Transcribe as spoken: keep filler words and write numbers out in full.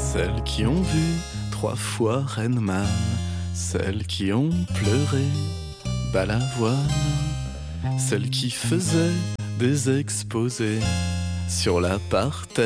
Celles qui ont vu trois fois Reine-Man, celles qui ont pleuré Balavoine, celles qui faisaient des exposés sur la parterre